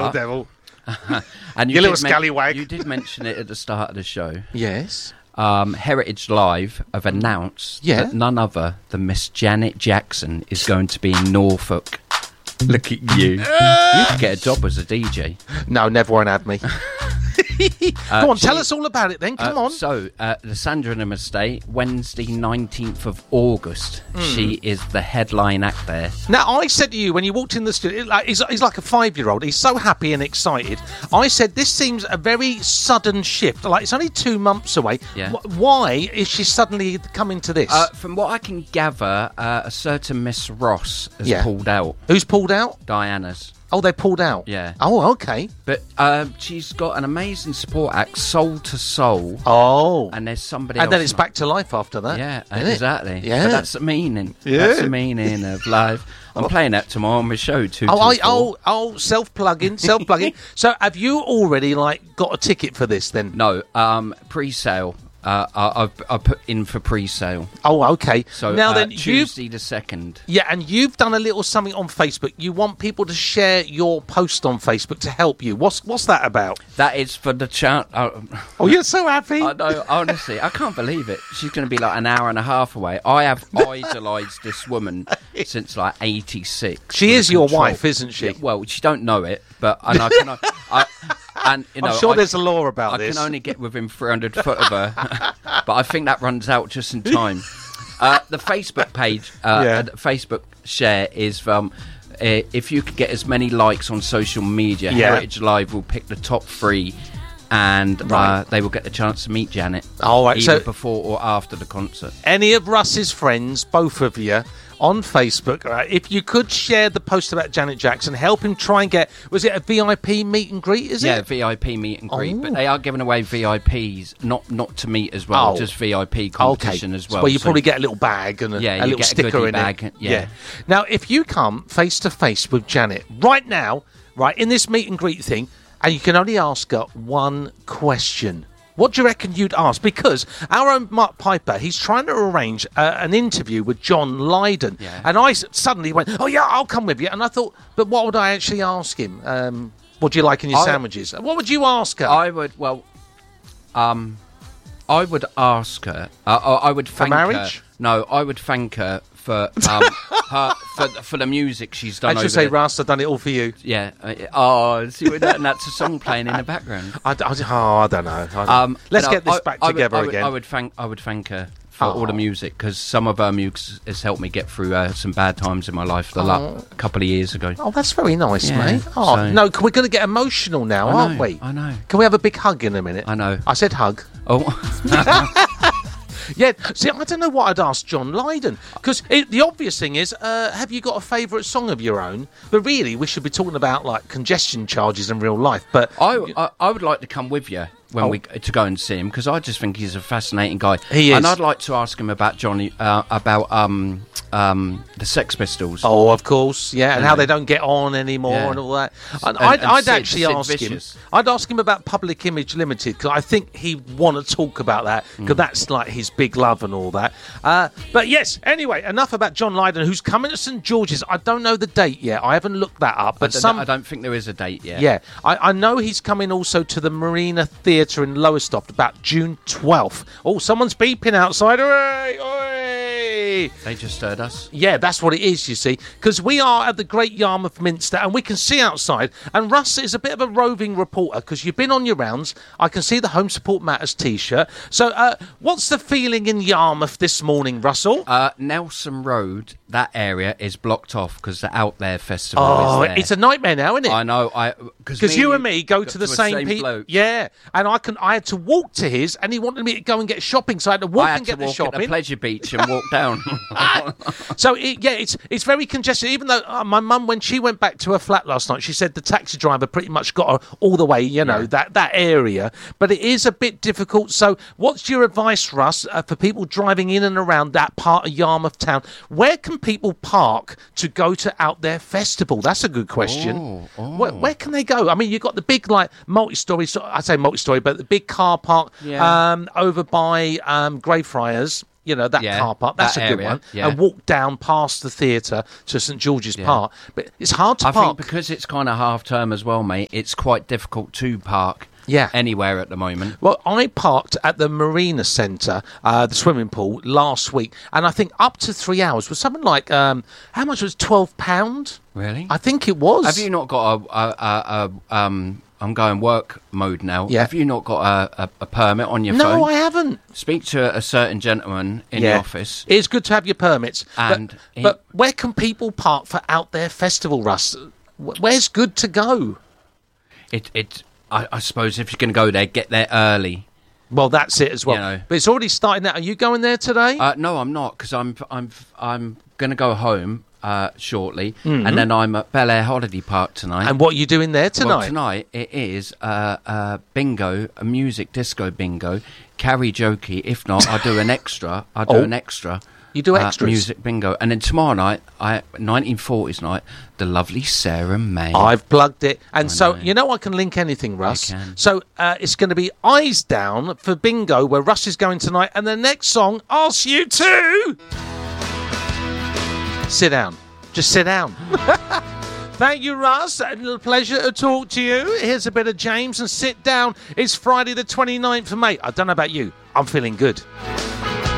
the devil. And You little scallywag. You did mention it at the start of the show. Yes. Heritage Live have announced that none other than Miss Janet Jackson is going to be in Norfolk. Look at you. You could get a job as a DJ. No, never won't have me. Come on, tell us all about it then. Come on. So, the Sandringham Estate, Wednesday, 19th of August. She is the headline act there. Now, I said to you when you walked in the studio, he's like a 5-year-old. He's so happy and excited. I said, this seems a very sudden shift. Like, it's only 2 months away. Yeah. Why is she suddenly coming to this? From what I can gather, a certain Miss Ross has pulled out. Who's pulled out? Diana's. Oh, they pulled out? Yeah. Oh, okay. But she's got an amazing support act, Soul to Soul. Oh. And there's somebody and else. then it's back to life after that. Yeah, exactly. Yeah. But that's the meaning. Yeah. That's the meaning of life. I'm playing that tomorrow on my show, too. Self-plugging. So have you already, got a ticket for this then? No, pre-sale. I put in for pre-sale. Oh, okay. So now then, Tuesday the 2nd. Yeah, and you've done a little something on Facebook. You want people to share your post on Facebook to help you. What's that about? That is for the chat. Oh, you're so happy. I know, honestly, I can't believe it. She's going to be like an hour and a half away. I have idolised this woman since 86. She is your wife, isn't she? Yeah, well, she don't know it, but and I'm sure there's a law about this. I can only get within 300 foot of her, but I think that runs out just in time. The Facebook page, the Facebook share is if you could get as many likes on social media, Heritage Live will pick the top 3, and they will get the chance to meet Janet. All right, either before or after the concert. Any of Russ's friends, both of you, on Facebook, if you could share the post about Janet Jackson, help him try and get, was it a VIP meet and greet, is it? Yeah, VIP meet and greet, but they are giving away VIPs, not to meet as well, just VIP competition as well. Well, you probably get a little bag and a little sticker in it. Yeah. Now, if you come face to face with Janet right now, in this meet and greet thing, and you can only ask her one question, what do you reckon you'd ask? Because our own Mark Piper, he's trying to arrange an interview with John Lydon. Yeah. And I suddenly went, oh, yeah, I'll come with you. And I thought, but what would I actually ask him? What do you like in your sandwiches? What would you ask her? I would ask her. I would thank her. For marriage? No, I would thank her for for the music she's done. I should say, Russ, I've done it all for you. Yeah. See, and that's a song playing in the background. I don't know. Let's get this back together again. I would thank her for all the music, because some of her music has helped me get through some bad times in my life a couple of years ago. Oh, that's very nice, mate. Oh, no, we're going to get emotional now, aren't we? I know. Can we have a big hug in a minute? I know. I said hug. Oh. Yeah, see, I don't know what I'd ask John Lydon, because the obvious thing is, have you got a favourite song of your own? But really, we should be talking about congestion charges in real life. But I would like to come with you when to go and see him, because I just think he's a fascinating guy. He is, and I'd like to ask him about Johnny, about the Sex Pistols. Oh, of course, yeah, and how they don't get on anymore and all that. I'd actually ask him. I'd ask him about Public Image Limited, because I think he'd want to talk about that, because that's like his big love and all that. But yes, anyway, enough about John Lydon, who's coming to St George's. I don't know the date yet. I haven't looked that up. But I don't think there is a date yet. Yeah, I know he's coming also to the Marina Theatre in Lowestoft about June 12th. Oh, someone's beeping outside. Hooray! Hooray! They just heard us. Yeah, that's what it is, you see, because we are at the Great Yarmouth Minster and we can see outside, and Russ is a bit of a roving reporter because you've been on your rounds. I can see the Home Support Matters t-shirt. So what's the feeling in Yarmouth this morning, Russell? Nelson Road, that area is blocked off because the Out There Festival is there. It's a nightmare now, isn't it? I know. Because you and me go to the same bloke. Yeah, and I had to walk to his, and he wanted me to go and get shopping, so I had to walk and get the shopping. I had to walk at the Pleasure Beach and walk down. So it's very congested. Even though my mum, when she went back to her flat last night, she said the taxi driver pretty much got her all the way, that area. But it is a bit difficult. So what's your advice, Russ, for people driving in and around that part of Yarmouth town? Where can people park to go to Out There Festival? That's a good question. Where can they go? I mean, you've got the big multi-story. I say multi-story, but the big car park over by Greyfriars. you know, that car park. That's that a good area, one. yeah. And walk down past the theatre to St George's Park. But it's hard to I park. think because it's kind of half term as well, mate, it's quite difficult to park anywhere at the moment. Well, I parked at the Marina Centre, the swimming pool, last week, and I think up to 3 hours was something like, how much was £12? Really? I think it was. Have you not got I'm going work mode now. Yeah. Have you not got a permit on your phone? No, I haven't. Speak to a certain gentleman in the office. It's good to have your permits. And but where can people park for Out There Festival, Russ? Where's good to go? I suppose if you're going to go there, get there early. Well, that's it as well. You know. But it's already starting now. Are you going there today? No, I'm not, because I'm going to go home shortly, and then I'm at Bel Air Holiday Park tonight. And what are you doing there tonight? Well, tonight it is bingo, a music disco bingo, karaoke. If not, I'll do an extra. You do extras? Music bingo. And then tomorrow night, 1940s night, the lovely Sarah May. I've plugged it. And so, you know I can link anything, Russ. You can. So it's going to be Eyes Down for bingo, where Russ is going tonight. And the next song asks you to... sit down. Just sit down. Thank you, Russ. A pleasure to talk to you. Here's a bit of James and Sit Down. It's Friday the 29th of May. I don't know about you. I'm feeling good.